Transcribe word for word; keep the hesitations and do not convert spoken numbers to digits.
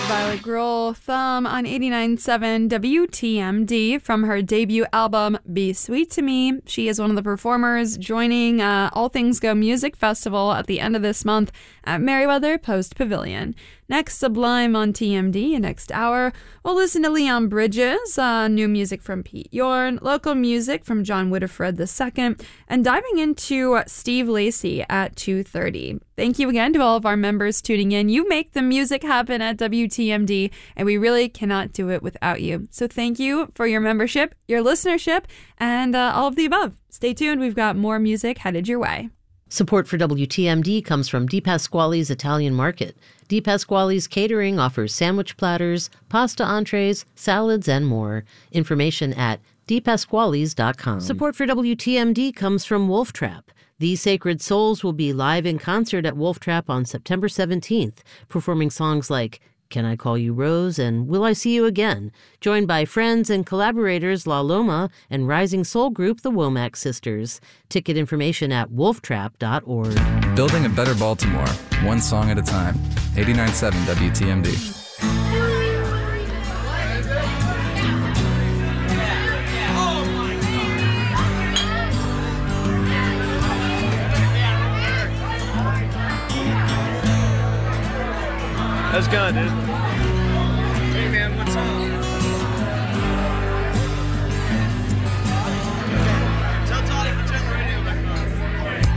Violet Grohl, Thumb on eighty-nine point seven W T M D from her debut album, Be Sweet to Me. She is one of the performers joining uh, All Things Go Music Festival at the end of this month at Merriweather Post Pavilion. Next, Sublime on T M D. Next hour, we'll listen to Leon Bridges, uh, new music from Pete Yorn, local music from John Widifred the Second, and diving into Steve Lacy at two thirty. Thank you again to all of our members tuning in. You make the music happen at W T M D, and we really cannot do it without you. So thank you for your membership, your listenership, and uh, all of the above. Stay tuned. We've got more music headed your way. Support for W T M D comes from Di Pasquale's Italian Market. Di Pasquale's Catering offers sandwich platters, pasta entrees, salads, and more. Information at di pasquales dot com. Support for W T M D comes from Wolf Trap. These Sacred Souls will be live in concert at Wolf Trap on September seventeenth, performing songs like Can I Call You Rose and Will I See You Again, joined by friends and collaborators La Loma and rising soul group the Womack Sisters. Ticket information at wolf trap dot org. Building a better Baltimore, one song at a time. eighty-nine point seven W T M D. That's good, dude.